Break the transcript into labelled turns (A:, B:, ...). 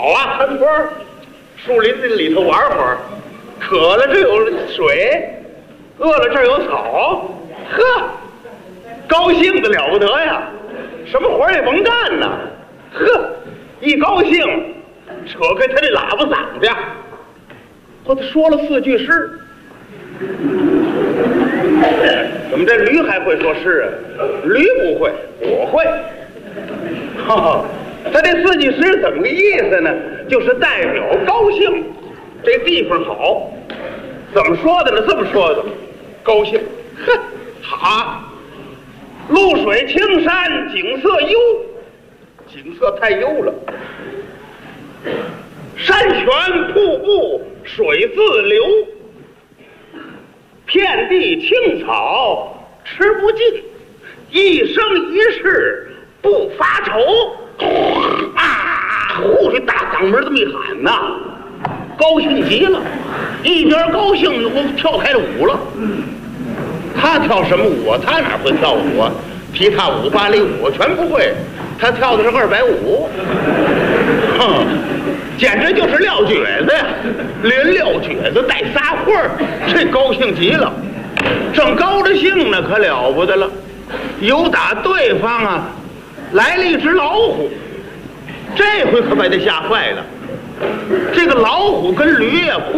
A: 好啊，看坡，树林子里头玩会儿，渴了这有水，饿了这有草，呵，高兴的了不得呀！什么活也甭干呢，呵，一高兴，扯开他这喇叭嗓子呀，和他说了4句诗。怎么这驴还会说诗啊？驴不会，我会。哈哈，他这4句诗怎么个意思呢？就是代表高兴，这地方好。怎么说的呢？这么说的，高兴。哼，好，露水青山景色优，景色太优了。山泉瀑布水自流，遍地青草吃不尽，一生一世不发愁。啊！呼，这大嗓门这么一喊呐，高兴极了，一边高兴就跳开了舞了。他跳什么舞啊？他哪会跳舞啊？踢踏舞、芭蕾舞全不会，他跳的是250。哼，简直就是撂蹶子呀！连撂蹶子带撒欢儿，这高兴极了。正高着兴呢，可了不得了，有打对方啊来了一只老虎，这回可把他吓坏了。这个老虎跟驴呀